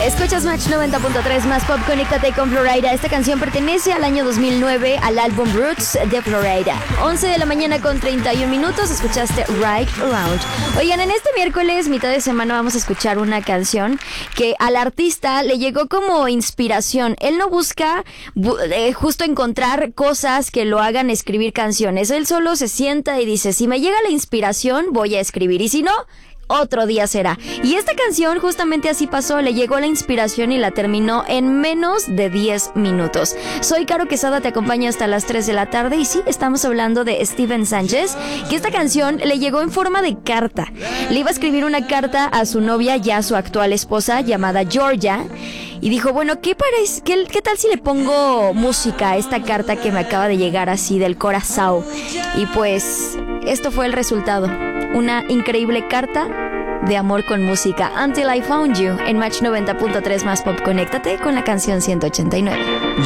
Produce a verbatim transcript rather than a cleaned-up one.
Escuchas Match noventa punto tres más pop, conéctate con Florida. Esta canción pertenece al año dos mil nueve, al álbum Roots de Florida. once de la mañana con treinta y un minutos, escuchaste Right Around. Oigan, en este miércoles, mitad de semana, vamos a escuchar una canción que al artista le llegó como inspiración. Él no busca bu- eh, justo encontrar cosas que lo hagan escribir canciones. Él solo se sienta y dice, si me llega la inspiración, voy a escribir. Y si no, otro día será. Y esta canción justamente así pasó, le llegó la inspiración y la terminó en menos de diez minutos. Soy Caro Quesada, te acompaño hasta las tres de la tarde y sí, estamos hablando de Steven Sánchez, que esta canción le llegó en forma de carta. Le iba a escribir una carta a su novia, ya su actual esposa, llamada Georgia, y dijo, bueno, ¿qué, parece, qué, ¿qué tal si le pongo música a esta carta que me acaba de llegar así del corazón? Y pues, esto fue el resultado. Una increíble carta de amor con música. Until I Found You en Match noventa punto tres más pop. Conéctate con la canción ciento ochenta y nueve.